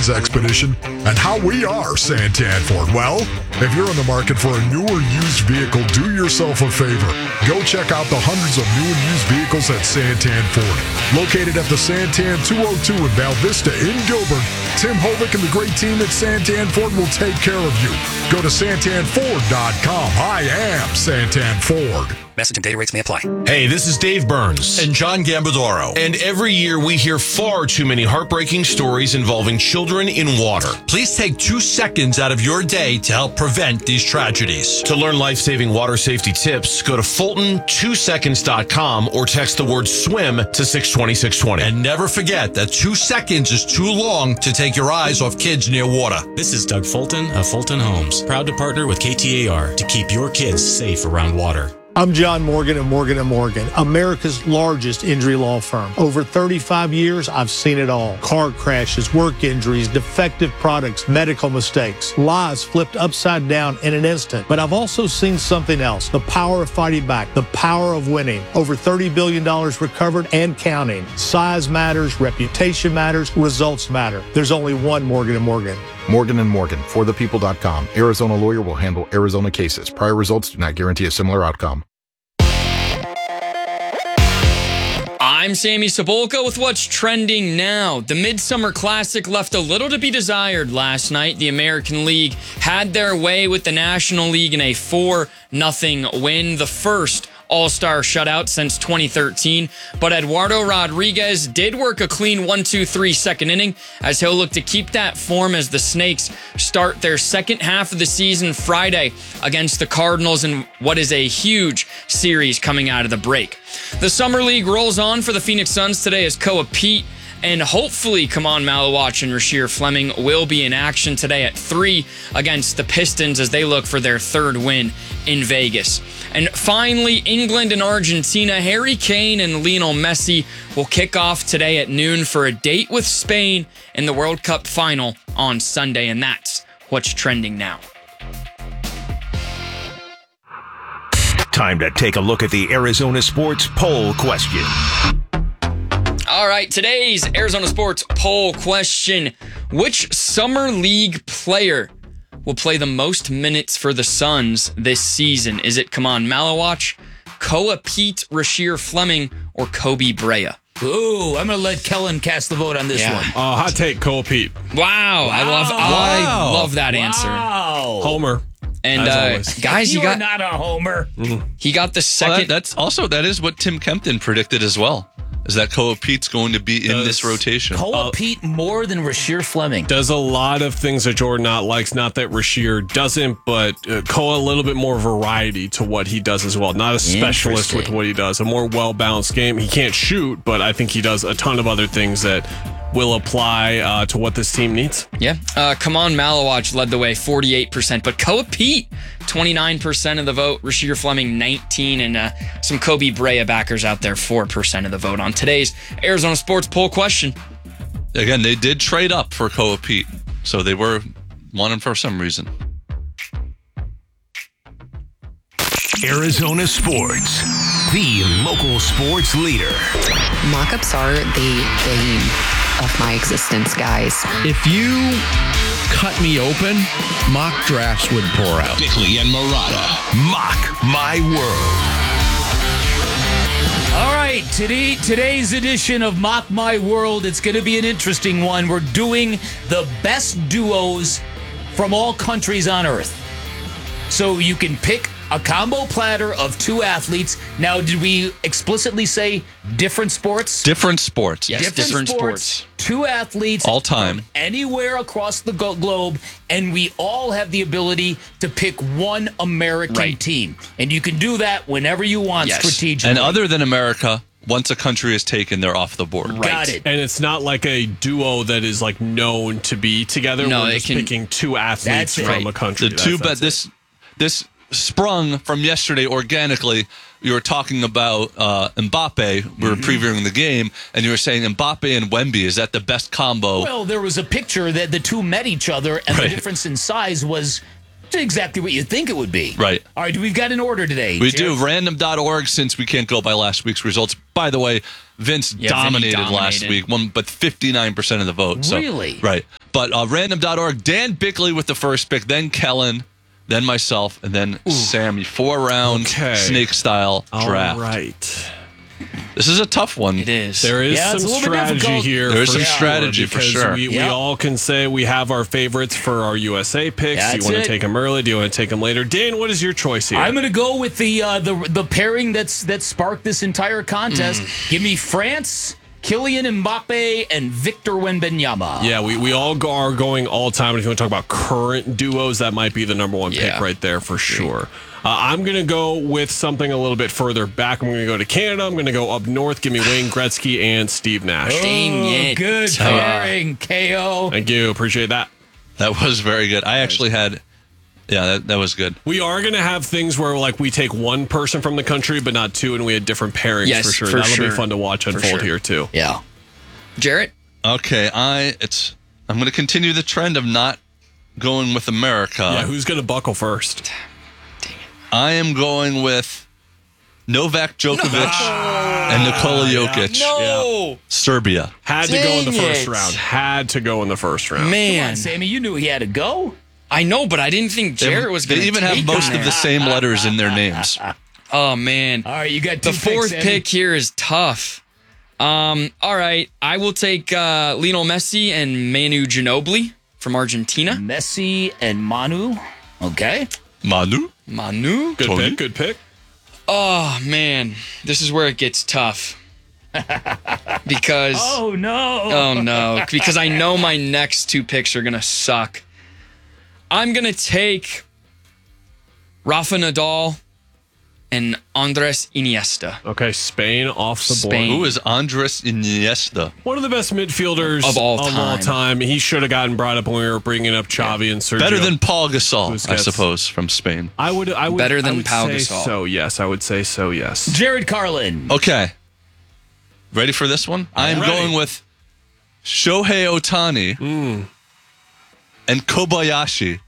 Santan's expedition and how we are Santan Ford. Well, if you're in the market for a new or used vehicle, do yourself a favor. Go check out the hundreds of new and used vehicles at Santan Ford. Located at the Santan 202 in Val Vista in Gilbert, Tim Hovick and the great team at Santan Ford will take care of you. Go to santanford.com. I am Santan Ford. Message and data rates may apply. Hey, this is Dave Burns. And John Gambadoro. And every year we hear far too many heartbreaking stories involving children in water. Please take 2 seconds out of your day to help prevent these tragedies. To learn life-saving water safety tips, go to Fulton2seconds.com or text the word SWIM to 620-620. And never forget that 2 seconds is too long to take your eyes off kids near water. This is Doug Fulton of Fulton Homes, proud to partner with KTAR to keep your kids safe around water. I'm John Morgan of Morgan & Morgan, America's largest injury law firm. Over 35 years, I've seen it all. Car crashes, work injuries, defective products, medical mistakes, lives flipped upside down in an instant. But I've also seen something else, the power of fighting back, the power of winning. Over $30 billion recovered and counting. Size matters, reputation matters, results matter. There's only one Morgan & Morgan. Morgan & Morgan, forthepeople.com. Arizona lawyer will handle Arizona cases. Prior results do not guarantee a similar outcome. I'm Sammy Cebulka with what's trending now. The Midsummer Classic left a little to be desired last night. The American League had their way with the National League in a 4-0 win, the first All-Star shutout since 2013, but Eduardo Rodriguez did work a clean 1-2-3 second inning as he'll look to keep that form as the Snakes start their second half of the season Friday against the Cardinals in what is a huge series coming out of the break. The Summer League rolls on for the Phoenix Suns today as Koa Pete and hopefully Kaman Malawach and Rasheer Fleming will be in action today at 3 against the Pistons as they look for their third win in Vegas. And finally, England and Argentina, Harry Kane and Lionel Messi will kick off today at noon for a date with Spain in the World Cup final on Sunday. And that's what's trending now. Time to take a look at the Arizona Sports Poll Question. All right, today's Arizona Sports Poll Question. Which Summer League player will play the most minutes for the Suns this season? Is it Kaman Malawach, Koa Pete, Rasheer Fleming, or Kobe Brea? Ooh, I'm going to let Kellen cast the vote on this one. Hot take, Koa Pete. Wow. I love that answer. Homer. And guys, you are not a homer. He got the second. That is what Tim Kempton predicted as well. Is that Koa Pete's going to be in this rotation? Koa Pete more than Rasheer Fleming. Does a lot of things that Jordan Ott likes. Not that Rasheer doesn't, but Koa a little bit more variety to what he does as well. Not a specialist with what he does. A more well-balanced game. He can't shoot, but I think he does a ton of other things that will apply to what this team needs. Yeah. Kaman Malawach led the way, 48%, but Koa Pete, 29% of the vote. Rasheer Fleming, 19%, and some Kobe Brea backers out there, 4% of the vote on today's Arizona Sports Poll Question. Again, they did trade up for Koa Pete, so they were wanting for some reason. Arizona Sports, the local sports leader. Mock-ups are the bane of my existence, guys. If you cut me open, mock drafts would pour out. Bickley and Murata, Mock My World. All right, today's edition of Mock My World, it's going to be an interesting one. We're doing the best duos from all countries on Earth. So you can pick a combo platter of two athletes. Now, did we explicitly say different sports? Different sports. Yes, different sports. Two athletes. All time. Anywhere across the globe. And we all have the ability to pick one American team. And you can do that whenever you want strategically. And other than America, once a country is taken, they're off the board. Got it. And it's not like a duo that is like known to be together. No, We're just picking two athletes from a country. This sprung from yesterday organically. You were talking about Mbappe. We were previewing the game, and you were saying Mbappe and Wemby, is that the best combo? Well, there was a picture that the two met each other, and the difference in size was exactly what you think it would be. Right. All right, we've got an order today. We do. Random.org, since we can't go by last week's results. By the way, Vince Yeah, Vinny dominated last dominated. week, won but 59% of the vote. So, Really? Right. But random.org, Dan Bickley with the first pick, then Kellen, then myself, and then Sammy. 4-round snake style draft. All right. This is a tough one. It is. There is Yeah, it's some a little bit strategy difficult. here. There is for some sure, strategy for because sure. We all can say we have our favorites for our USA picks. Do you That's want to it. take them early? Do you want to take them later? Dan, what is your choice here? I'm going to go with the pairing that sparked this entire contest. Give me France, Kylian Mbappe, and Victor Wembanyama. Yeah, we all are going all time. And if you want to talk about current duos, that might be the number one pick right there for sure. I'm going to go with something a little bit further back. I'm going to go to Canada. I'm going to go up north. Give me Wayne Gretzky and Steve Nash. Dang it. Good pairing, KO. Thank you. Appreciate that. That was very good. I actually had, that was good. We are going to have things where like we take one person from the country, but not two, and we had different pairings Yes, for sure. for That'll sure. be fun to watch unfold sure. here too. Yeah. Jarrett? Okay, I'm going to continue the trend of not going with America. Yeah, who's going to buckle first? I am going with Novak Djokovic and Nikola Jokic. No! Serbia. Had to go in the Dang first it. round. Had to go in the first round. Come Man. on, Sammy, you knew he had to go. I know, but I didn't think Jarrett was going They to even have most of the same letters in their names. Oh, man. All right, you got two The fourth picks, Sammy. pick here is tough. All right. I will take Lionel Messi and Manu Ginobili from Argentina. Messi and Manu. Okay. Manu? Good Tony? pick. Good pick. Oh, man. This is where it gets tough. Because... Oh, no. Oh, no. Because I know my next two picks are going to suck. I'm going to take Rafa Nadal and Andres Iniesta. Okay, Spain off the board. Spain. Who is Andres Iniesta? One of the best midfielders Of all time. He should have gotten brought up when we were bringing up Xavi and Sergio. Better than Paul Gasol, Busquets. I suppose, from Spain. I would Better than I would Pau say Gasol. So yes, I would say so. Yes. Jared Carlin. Okay. Ready for this one? I am ready. going with Shohei Ohtani and Kobayashi.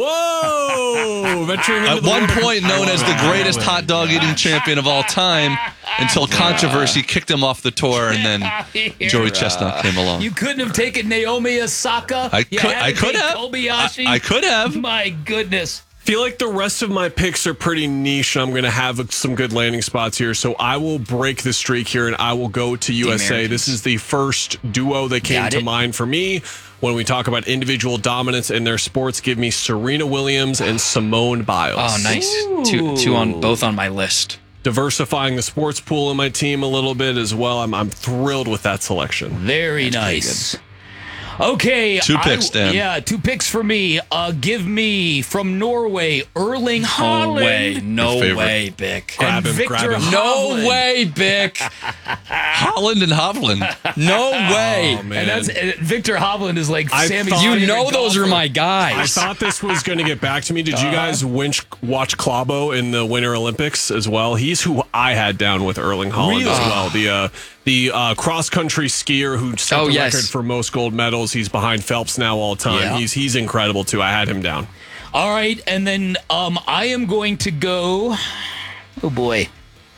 Whoa! Venturing into At the one water. point known as the greatest hot dog eating champion of all time, until controversy kicked him off the tour, and then Joey Chestnut came along. You couldn't have taken Naomi Osaka. I You could- had I to could take have. Kobayashi. I could have. My goodness. Feel like the rest of my picks are pretty niche. I'm going to have some good landing spots here, so I will break the streak here and I will go to USA. Americans. This is the first duo that came Got to it. mind for me when we talk about individual dominance in their sports. Give me Serena Williams and Simone Biles. Oh, nice. Two on both on my list. Diversifying the sports pool in my team a little bit as well. I'm thrilled with that selection. Very nice. Okay. Two picks, Dan. Yeah, 2 picks for me. Give me from Norway, Erling No Haaland. way. No favorite. way, Bick. And Grab him, Victor grab him. No Hovland. way, Bick. Holland and Hovland. No way. Oh, man. And that's Victor Hovland is like I Sammy's thought- favorite You know those are golfer. my I guys. thought this was going to get back to me. Did you guys watch Klabo in the Winter Olympics as well? He's who I had down with Erling Haaland as well. The cross country skier who set the yes. record for most gold medals. He's behind Phelps now all time. Yeah. He's incredible too. I had him down. All right, and then I am going to go. Oh boy.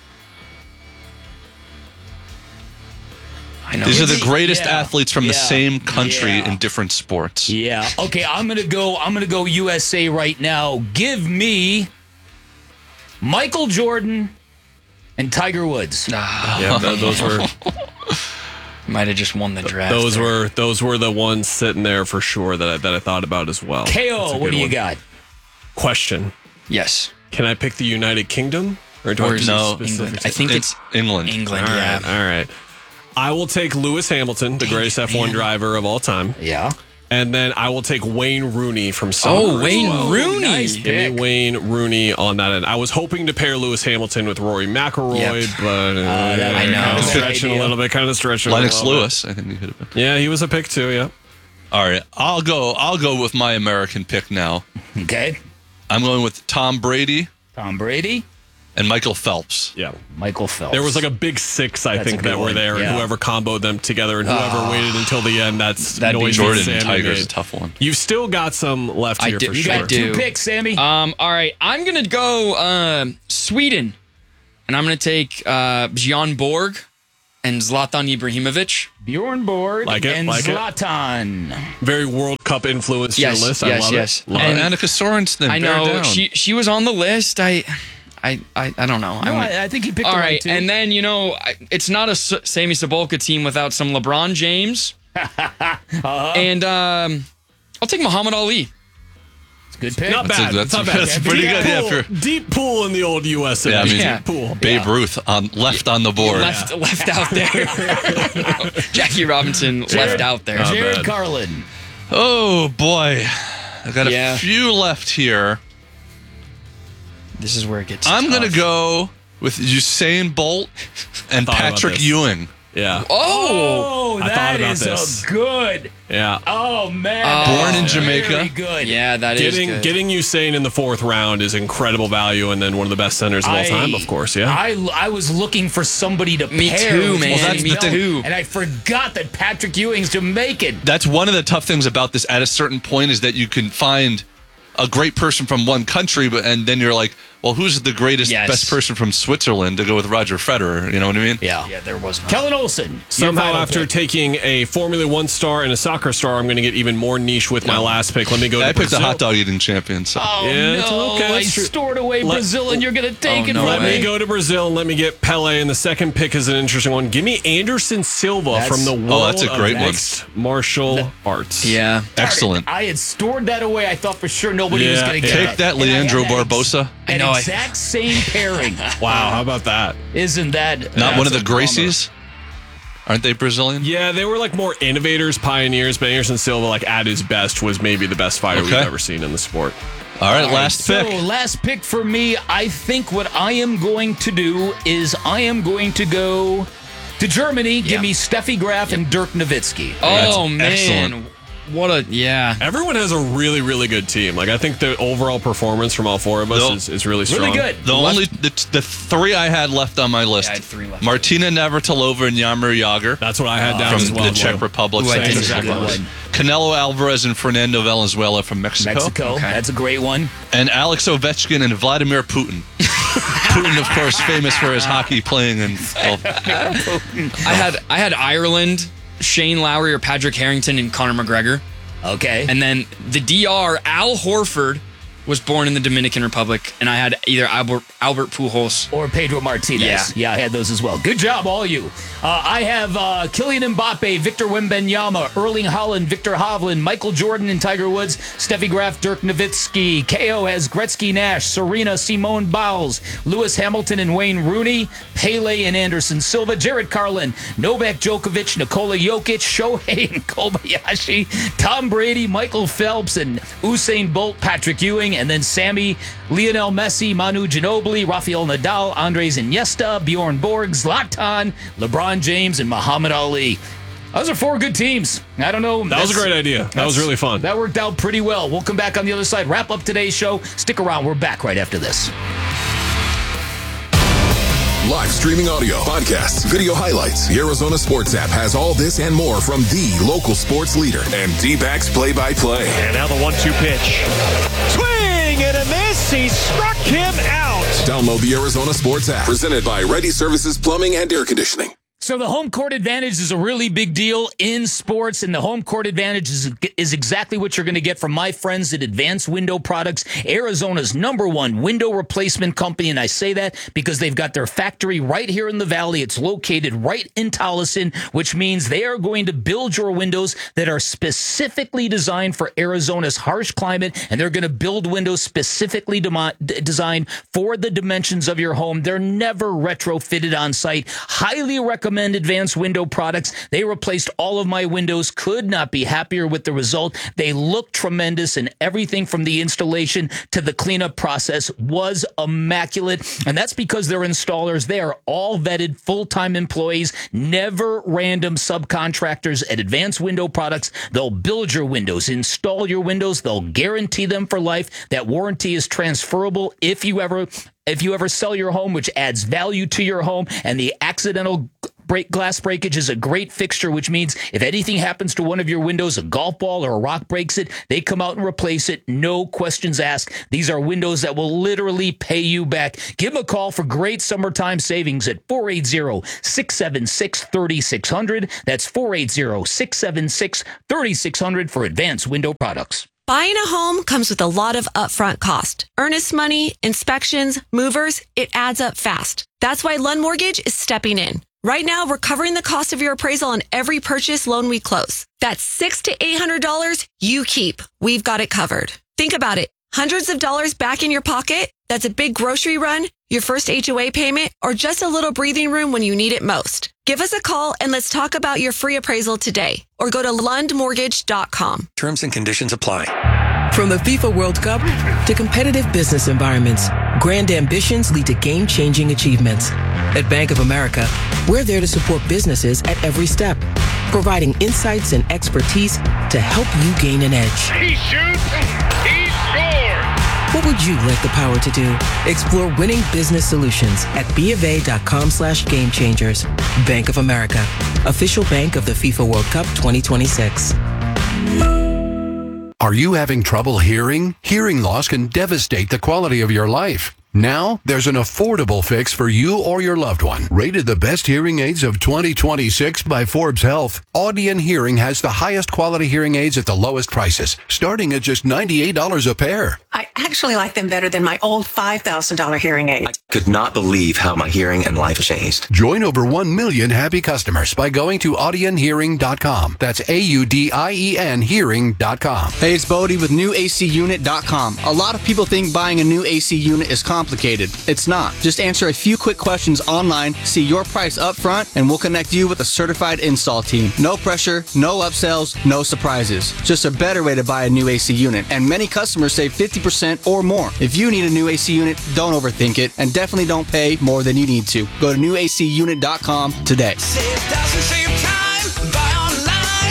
I know. These are the greatest Yeah. athletes from the Yeah. same country Yeah. in different sports. Yeah. Okay, I'm gonna go USA right now. Give me Michael Jordan and Tiger Woods. Yeah, those were Might have just won the draft. those were the ones sitting there for sure that I thought about as well. That's a KO, what good do you one. got? Question: Yes. Can I pick the United Kingdom or do I Or have is to No. be specific? England. I think it's England. England. All Yeah. right, all right. I will take Lewis Hamilton, the greatest F1 driver of all time. Yeah. And then I will take Wayne Rooney from soccer. Oh, as Wayne well. Rooney. Nice Give me pick. Wayne Rooney on that end. I was hoping to pair Lewis Hamilton with Rory McIlroy, Yep. but I know. kind of Good stretching idea. a little bit. Kind of stretching. Lennox a little bit. Lewis, I think he could have been. Yeah, he was a pick too. Yeah. All right, I'll go with my American pick now. Okay. I'm going with Tom Brady Tom Brady, and Michael Phelps. Yeah. Michael Phelps. There was like a big six, I That's think, a good that were one. there, Yeah. and whoever comboed them together, and whoever waited until the end, that's That'd be noise Jordan that and Sammy Tiger's made. a tough one. You've still got some left I here do- for you sure. got two. two picks, Sammy. All right. I'm gonna go Sweden, and I'm gonna take Bjorn Borg and Zlatan Ibrahimovic. Bjorn Borg and Zlatan. Very World Cup influenced Yes, your list. I love it. And Annika Sorensen. I know she was on the list. I don't know. No, I think he picked all the right. too. And then it's not a Sammy Sobolka team without some LeBron James. And I'll take Muhammad Ali. Good pick. Not bad. That's not bad. pretty good. Yeah, Deep pool in the old USA. Yeah, I mean, Deep pool. Babe Ruth left on the board. Left out there. Jackie Robinson left out there. Jared Carlin. Oh boy, I got a few left here. This is where it gets. I'm gonna go with Usain Bolt and Patrick Ewing. Yeah. Oh, I thought that about is this. a good. Yeah. Oh man. Born in Jamaica. Very good. Yeah, that is good. Getting Usain in the 4th round is incredible value, and then one of the best centers of all time, of course. Yeah. I was looking for somebody to Me pair too, with man. Usain Me Bolt, too. And I forgot that Patrick Ewing's Jamaican. That's one of the tough things about this. At a certain point, is that you can find a great person from one country, and then you're like, well, who's the greatest, best person from Switzerland to go with Roger Federer? You know what I mean? Yeah, there was not. Kellen Olson. Somehow, after taking a Formula One star and a soccer star, I'm going to get even more niche with my last pick. Let me go to I picked Brazil. the hot dog eating champion. So. Oh, Yeah, it's no. okay. I That's true. stored away Brazil, and you're going to take it from Let me. me go to Brazil and let me get Pele. And the second pick is an interesting one. Give me Anderson Silva from the world that's a great of one. mixed martial arts. Yeah. Excellent. I had stored that away. I thought for sure nobody was going to get Take it. that, And I had Leandro that Barbosa. An exact same pairing. Wow, how about that? Isn't that Not one of the that's a bummer. Gracies? Aren't they Brazilian? Yeah, they were like more innovators, pioneers, but Anderson Silva, like at his best, was maybe the best fighter we've ever seen in the sport. All right, last So, pick. last pick for me. I think what I am going to do is I am going to go to Germany. Give me Steffi Graf and Dirk Nowitzki. Oh man. excellent. What a Everyone has a really, really good team. Like I think the overall performance from all four of us is really strong. Really good. The three I had left on my list. I had 3 left. Martina Navratilova and Jaromir Jagr. That's what I had down from as well. the Czech Republic. Ooh, I didn't Central have that America. one. Canelo Alvarez and Fernando Valenzuela from Mexico. That's a great one. And Alex Ovechkin and Vladimir Putin. Putin, of course, famous for his hockey playing. And I had Ireland, Shane Lowry or Patrick Harrington and Conor McGregor. Okay. And then the DR, Al Horford was born in the Dominican Republic, and I had either Albert Pujols or Pedro Martinez. Yeah, I had those as well. Good job, all you. I have Kylian Mbappe, Victor Wembanyama, Erling Haaland, Victor Hovland, Michael Jordan and Tiger Woods, Steffi Graf, Dirk Nowitzki. KO has Gretzky, Nash, Serena, Simone Biles, Lewis Hamilton and Wayne Rooney, Pele and Anderson Silva, Jared Carlin, Novak Djokovic, Nikola Jokic, Shohei and Kobayashi, Tom Brady, Michael Phelps and Usain Bolt, Patrick Ewing, and then Sammy, Lionel Messi, Manu Ginobili, Rafael Nadal, Andres Iniesta, Bjorn Borg, Zlatan, LeBron James, and Muhammad Ali. Those are 4 good teams. I don't know. That was a great idea. That was really fun. That worked out pretty well. We'll come back on the other side, wrap up today's show. Stick around. We're back right after this. Live streaming audio, podcasts, video highlights. The Arizona Sports app has all this and more from the local sports leader and D-backs play-by-play. And now the 1-2 pitch. Swing and a miss. He struck him out. Download the Arizona Sports app, presented by Ready Services Plumbing and Air Conditioning. So the home court advantage is a really big deal in sports, and the home court advantage is exactly what you're going to get from my friends at Advanced Window Products, Arizona's #1 window replacement company. And I say that because they've got their factory right here in the valley. It's located right in Tolleson, which means they are going to build your windows that are specifically designed for Arizona's harsh climate, and they're going to build windows specifically designed for the dimensions of your home. They're never retrofitted on site. Highly recommend Advanced Window Products. They replaced all of my windows. Could not be happier with the result. They look tremendous, and everything from the installation to the cleanup process was immaculate. And that's because they're installers. They are all vetted full-time employees, never random subcontractors at Advanced Window Products. They'll build your windows, install your windows. They'll guarantee them for life. That warranty is transferable if you ever if you ever sell your home, which adds value to your home, and the accidental glass breakage is a great fixture, which means if anything happens to one of your windows, a golf ball or a rock breaks it, they come out and replace it. No questions asked. These are windows that will literally pay you back. Give them a call for great summertime savings at 480-676-3600. That's 480-676-3600 for advanced window products. Buying a home comes with a lot of upfront cost. Earnest money, inspections, movers, it adds up fast. That's why Lund Mortgage is stepping in. Right now, we're covering the cost of your appraisal on every purchase loan we close. That's $600 to $800 you keep. We've got it covered. Think about it. Hundreds of dollars back in your pocket? That's a big grocery run, your first HOA payment, or just a little breathing room when you need it most. Give us a call and let's talk about your free appraisal today. Or go to lundmortgage.com. Terms and conditions apply. From the FIFA World Cup to competitive business environments, grand ambitions lead to game-changing achievements. At Bank of America, we're there to support businesses at every step, providing insights and expertise to help you gain an edge. He shoots, he scores! What would you like the power to do? Explore winning business solutions at BofA.com/gamechangers. Bank of America, official bank of the FIFA World Cup 2026. Are you having trouble hearing? Hearing loss can devastate the quality of your life. Now, there's an affordable fix for you or your loved one. Rated the best hearing aids of 2026 by Forbes Health, Audion Hearing has the highest quality hearing aids at the lowest prices, starting at just $98 a pair. I actually like them better than my old $5,000 hearing aid. I could not believe how my hearing and life changed. Join over 1 million happy customers by going to audionhearing.com. That's AUDIEN hearing.com. Hey, it's Bodie with NewACUnit.com. A lot of people think buying a new AC unit is complicated. It's not. Just answer a few quick questions online, see your price up front, and we'll connect you with a certified install team. No pressure, no upsells, no surprises. Just a better way to buy a new AC unit. And many customers save 50% or more. If you need a new AC unit, don't overthink it, and definitely don't pay more than you need to. Go to NewACUnit.com today. Save thousands, save time, buy online,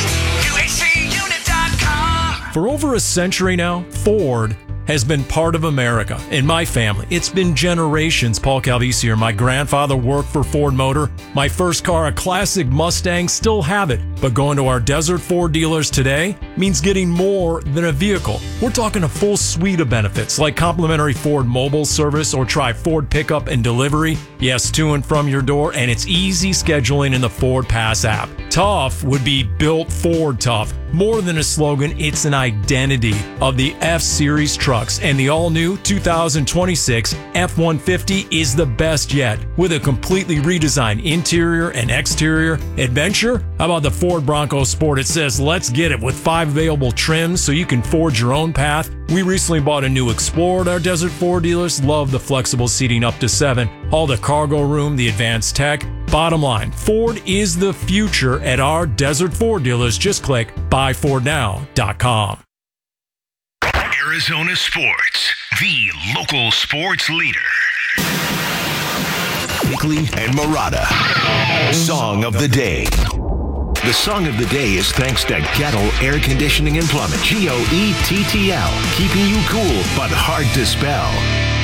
NewACUnit.com. For over a century now, Ford has been part of America. In my family, it's been generations. Paul Calvisi here. My grandfather worked for Ford Motor. My first car, a classic Mustang, still have it. But going to our Desert Ford dealers today means getting more than a vehicle. We're talking a full suite of benefits like complimentary Ford mobile service or try Ford pickup and delivery. Yes, to and from your door, and it's easy scheduling in the Ford Pass app. Tough would be built Ford tough. More than a slogan, it's an identity of the F-Series trucks, and the all-new 2026 F-150 is the best yet. With a completely redesigned interior and exterior adventure, how about the Ford Bronco Sport? It says, let's get it, with 5 available trims so you can forge your own path. We recently bought a new Explorer at our Desert Ford dealers. Love the flexible seating up to 7, all the cargo room, the advanced tech. Bottom line, Ford is the future at our Desert Ford dealers. Just click buyfordnow.com. Arizona Sports, the local sports leader. Bickley and Murata. Song of the day. The song of the day is thanks to Gettle Air Conditioning and Plumbing. GOETTL, keeping you cool but hard to spell.